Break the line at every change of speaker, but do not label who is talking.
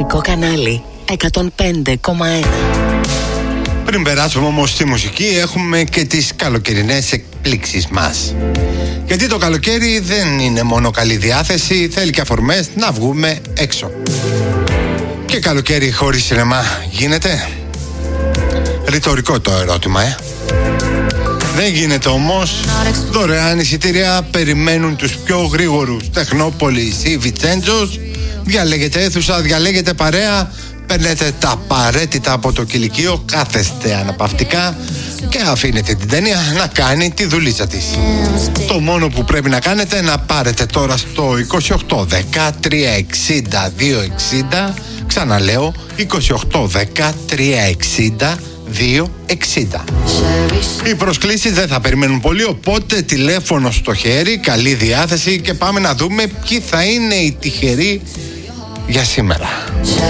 μουσικό κανάλι 105,1.
Πριν περάσουμε όμως στη μουσική, έχουμε και τις καλοκαιρινές εκπλήξεις μας. Γιατί το καλοκαίρι δεν είναι μόνο καλή διάθεση, θέλει και αφορμές να βγούμε έξω. Και καλοκαίρι χωρίς σινεμά γίνεται? Ρητορικό το ερώτημα, Δεν γίνεται όμως. Δωρεάν εισιτήρια περιμένουν τους πιο γρήγορους. Τεχνόπολης ή Βιτσέντζος. Διαλέγετε αίθουσα, διαλέγετε παρέα. Παίρνετε τα απαραίτητα από το κηλικείο, κάθεστε αναπαυτικά και αφήνετε την ταινία να κάνει τη δουλίτσα της. Το μόνο που πρέπει να κάνετε να πάρετε τώρα στο 28 10 360 260. Ξαναλέω 28 10 360 260. Οι προσκλήσεις δεν θα περιμένουν πολύ, οπότε τηλέφωνο στο χέρι, καλή διάθεση και πάμε να δούμε ποιοι θα είναι οι τυχεροί για σήμερα.